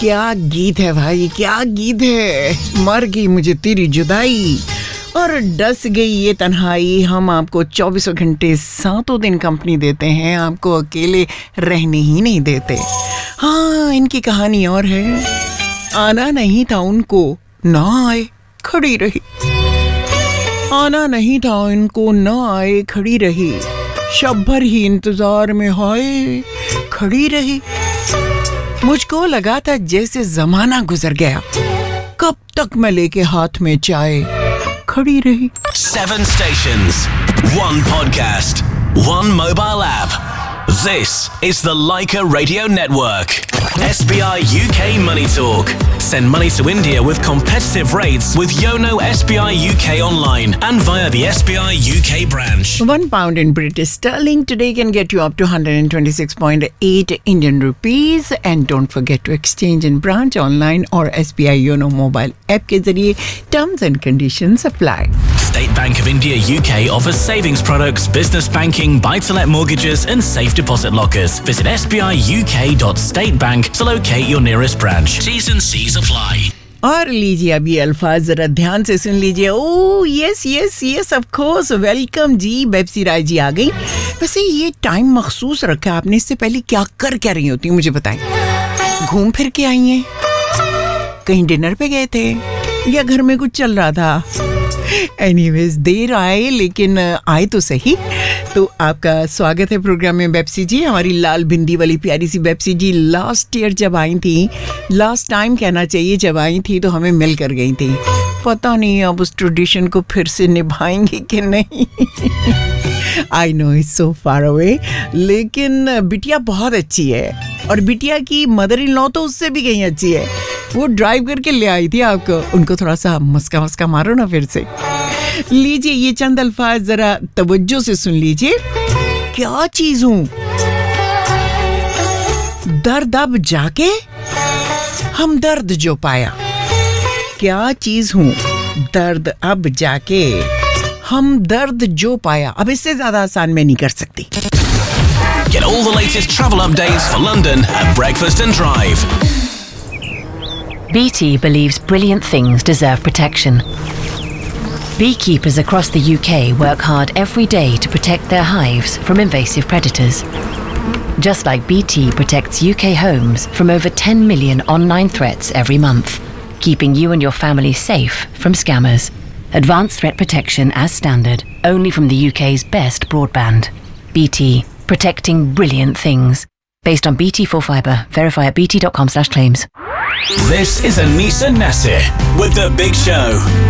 क्या गीत है भाई, क्या गीत है। मर गई मुझे तेरी जुदाई और डस गई ये तन्हाई। हम आपको 24 घंटे 7 दिन कंपनी देते हैं, आपको अकेले रहने ही नहीं देते। हाँ, इनकी कहानी और है। आना नहीं था उनको, ना आए खड़ी रही। आना नहीं था इनको, ना आए खड़ी रही। शब भर ही इंतजार में हाय खड़ी रही। मुझको लगा था जैसे जमाना गुजर गया, कब तक मैं लेके हाथ में चाय खड़ी रही। 7 stations, 1 podcast, 1 mobile app. This is the Leica Radio Network. SBI UK Money Talk. Send money to India with competitive rates with Yono SBI UK online and via the SBI UK branch. £1 in British sterling today can get you up to 126.8 Indian rupees. And don't forget to exchange in branch, online or SBI Yono mobile app के जरिए. Terms and conditions apply. State Bank of India UK offers savings products, business banking, buy-to-let mortgages and safe deposit lockers. Visit sbiuk.statebank to locate your nearest branch. T's and C's apply. और लीजिए अभी अल्फाज जरा ध्यान से सुन लीजिए। Oh yes yes yes of course, welcome जी। बेबसी राय जी आ गई। वैसे ये टाइम मखसूस रखा है आपने, इससे पहले क्या रही होती है मुझे बताएं? घूम फिर के आई हैं, कहीं डिनर पे गए थे या घर में कुछ चल रहा था? एनीवेज, देर आए लेकिन आए तो सही। तो आपका स्वागत है प्रोग्राम में बेबसी जी। हमारी लाल बिंदी वाली प्यारी सी बेबसी जी लास्ट ईयर जब आई थी, लास्ट टाइम कहना चाहिए, जब आई थी तो हमें मिल कर गई थी। पता नहीं अब उस ट्रेडिशन को फिर से निभाएंगे कि नहीं। I know it's so far away, लेकिन बिटिया बहुत अच्छी है और बिटिया की मदर इन लॉ तो उससे भी कहीं अच्छी है। वो ड्राइव करके ले आई थी आपको, उनको थोड़ा सा मस्का मारो ना फिर से। लीजिए ये चंद अल्फाज जरा तवज्जो से सुन लीजिए। क्या चीज हूं दर्द अब जाके हम दर्द जो पाया। क्या चीज हूं दर्द अब जाके हम दर्द जो पाया। अब इससे ज्यादा आसान मैं नहीं कर सकती। Get all the latest travel updates for London at Breakfast and Drive. BT believes brilliant things deserve protection. Beekeepers across the UK work hard every day to protect their hives from invasive predators. Just like BT protects UK homes from over 10 million online threats every month, keeping you and your family safe from scammers. Advanced threat protection as standard, only from the UK's best broadband. BT, protecting brilliant things. Based on BT Full Fibre. Verify at bt.com/claims. This is Anisa Nasir with The Big Show.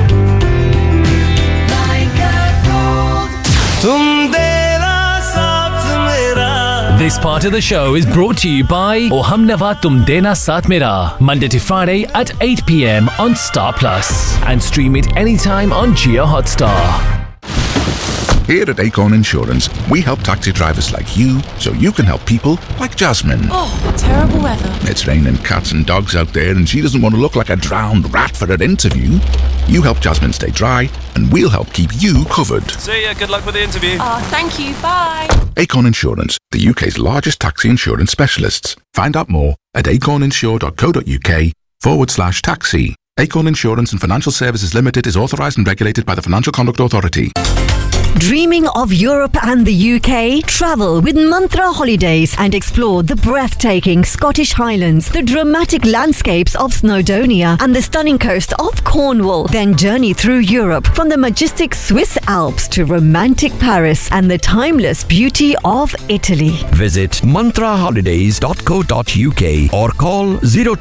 This part of the show is brought to you by O Humnava Tum Dena Saath Mera, Monday to Friday at 8 p.m. on Star Plus and stream it anytime on Jio Hotstar. Here at Acorn Insurance, we help taxi drivers like you so you can help people like Jasmine. Oh, terrible weather. It's raining cats and dogs out there and she doesn't want to look like a drowned rat for her interview. You help Jasmine stay dry and we'll help keep you covered. See ya, good luck with the interview. Oh, thank you, bye. Acorn Insurance, the UK's largest taxi insurance specialists. Find out more at acorninsure.co.uk/taxi. Acorn Insurance and Financial Services Limited is authorised and regulated by the Financial Conduct Authority. Dreaming of Europe and the UK? Travel with Mantra Holidays and explore the breathtaking Scottish Highlands, the dramatic landscapes of Snowdonia and the stunning coast of Cornwall. Then journey through Europe from the majestic Swiss Alps to romantic Paris and the timeless beauty of Italy. Visit mantraholidays.co.uk or call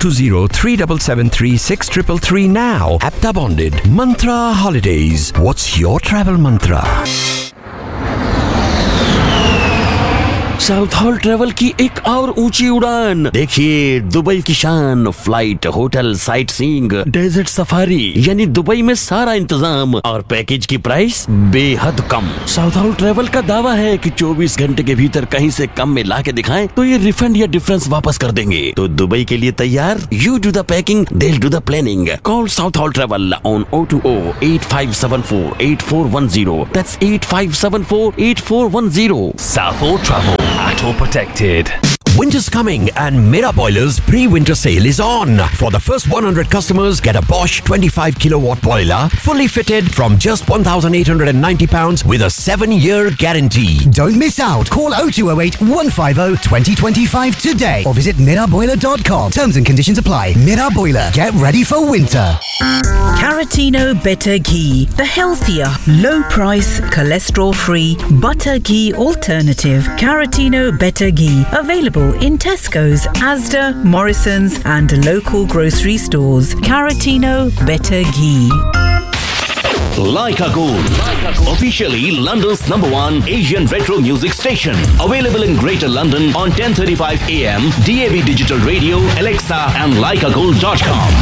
020-3773-6333 now. Apta bonded. Mantra Holidays. What's your travel mantra? South hall travel की एक और ऊंची उड़ान देखिए। Dubai की शान, flight, hotel, sight seeing, desert safari, यानी Dubai में सारा इंतजाम और पैकेज की प्राइस बेहद कम। साउथ हॉल ट्रेवल का दावा है कि 24 घंटे के भीतर कहीं से कम में ला के दिखाएं तो ये रिफंड या डिफरेंस वापस कर देंगे। तो दुबई के लिए तैयार? You do the packing, they'll do the planning. Call South Hall Travel on 020-8574-8410. That's 8574-8410. South Hall Travel, at all protected. Winter's coming and Mera Boilers pre-winter sale is on. For the first 100 customers, get a Bosch 25 kilowatt boiler, fully fitted from just £1,890 with a 7-year guarantee. Don't miss out. Call 0208 150 2025 today or visit miraboiler.com. Terms and conditions apply. Mera Boiler. Get ready for winter. Caratino Better Ghee, the healthier, low-price, cholesterol-free butter ghee alternative. Caratino Better Ghee, available in Tesco's, Asda, Morrison's and local grocery stores. Caratino Better Ghee. Leica Gold, officially London's #1 Asian retro music station. Available in Greater London on 10:35 AM, DAB Digital Radio, Alexa and leicagold.com.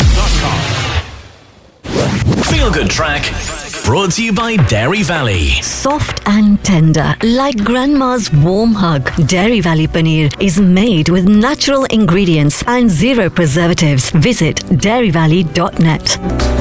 Feel Good Track, brought to you by Dairy Valley. Soft and tender, like grandma's warm hug. Dairy Valley Paneer is made with natural ingredients and zero preservatives. Visit dairyvalley.net.